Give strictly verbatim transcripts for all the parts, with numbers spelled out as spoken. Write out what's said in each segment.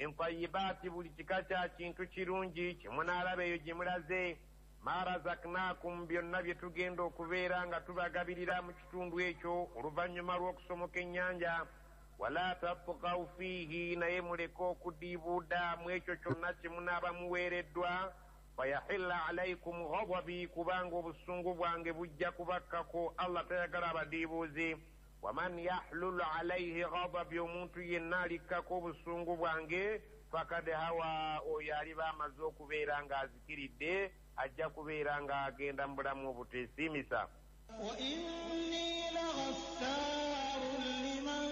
min tayyibaati buli kika kya kintu kirungi kimunaalaba eyo gye mulaze ma razaknakum byonna bye tugenda okubeera nga tubagabirira mu kitundu ekyo oluvannyuma lw'okusomoka ennyanja wala tatgaw fiihi naye muleke okudiibuuda mu ekyo kyonna kimunaaba muweereddwa fayahilla alaykum ghadabi kubanga obusungu bwange bujja kubakkako Allah tayagala abadiibuuzi waman yahlul alayhi ghadabi omuntu yenna alikkako obusungu bwange fakad hawa oyo aliba amaze okubeera ng'azikiridde ajja kubeera ng'agenda mu bulamu obuteesiimisa wa inni laghaffarun liman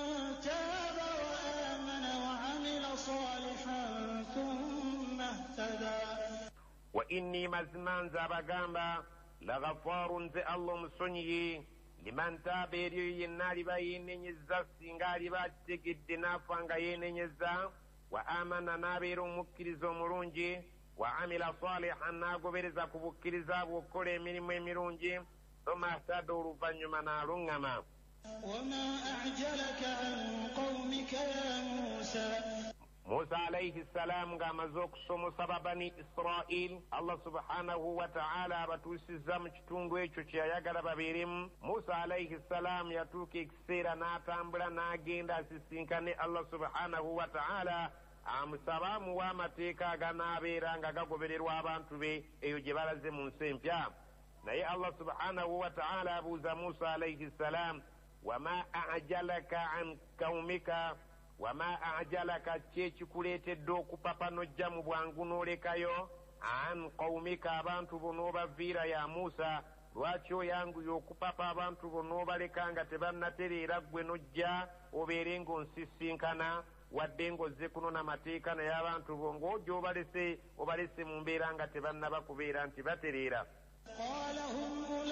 taaba wa amana wa amila salihan thumma ihtada wa inni mazima nze abagamba laghaffarun nze Allah omusonyiyi liman taaba eryo yenna aliba yeenenyezza singa aliba akitegedde n'afa nga yeenenyezza wa amana n'abeera omukkiriza omulungi wa amila salihan n'agobereza ku bukkiriza bwe okukola emirimu emirungi thumma ihtada oluvannyuma n'aluŋŋama wama ajalaka an qawmika ya musa Musa alayhi salamu ng'amaze okusomosa babani Israil Allah subhanahu wa ta'ala abatuusizza mu kitundu ekyo kye yayagala babeeremu Musa alayhi salamu yatuuka ekiseera n'atambula n'agenda asisinkane Allah subhanahu wa ta'ala amusaba amuwa amateeka aganaabeera nga gagobererwa abantu be eyo gye balaze mu nsi empya naye Allah subhanahu wa ta'ala abuuza Musa alayhi salamu wama ajalaka an kaumika wama ajalaka kyekikuleetedde okupapa nojja mu bwangu n'olekayo an qaumika abantu bo n'obaviira ya Musa lwaki oyanguye okupapa abantu bo n'obaleka nga tebannatereera ggwe nojja obeere ng'onsisinkana wadde ng'ozze kunona mateeka naye abantu bo ng'ojja obalese obalese mu mbeera nga tebannaba kubeera nti batereera qala hum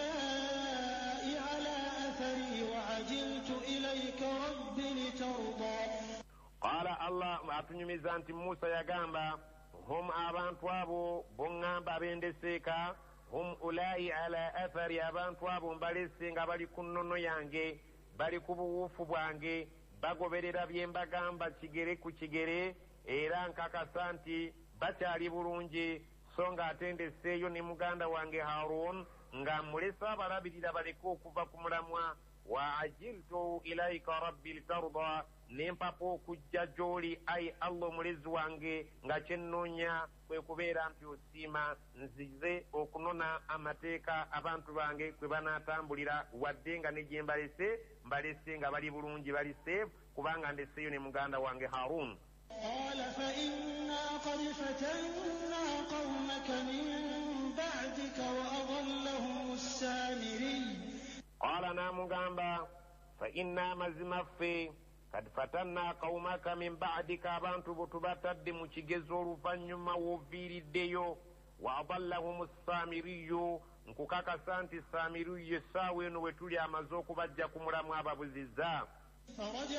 ulai ala athari wa ajiltu ilayka rabbi litarda qala Allah atunyumiza nti Musa yagamba hum abantu abo boŋŋamba abendeseeka hum ulai ala athari abantu abo mbalese nga bali ku nnono yange bali ku buwuufu bwange bagoberera bye mbagamba kigere ku kigere era nkakasa nti bakyali bulungi so ng'ate ndeseeyo ne muganda wange Harun nga mulesa abalabirira baleke okuva ku mulamwa wa ajiltu ilaika rabbi litarda nempapa okujja gy'oli ayi Allah omulezi wange nga kyennoonya kwe kubeera nti osiima nzize okunona amateeka abantu bange kwe banaatambulira wadde nga ne gye mbalese mbalese nga bali bulungi bali seefu kubanga ndeseeyo ne muganda wange Harun qala fa inna qad fatanna qawmaka min ba'dika wa adallahum as-samiri qala namugamba fa inna mazima ffe kad fatanna qaumaka min ba'dika abantu bo tubatadde mu kigezo oluvannyuma w'oviiriddeyo wa adallahum as-samiriyu nkukakasa nti samiriyu essaawa eno we tuli amaze okubajja ku mulamu ababuzizza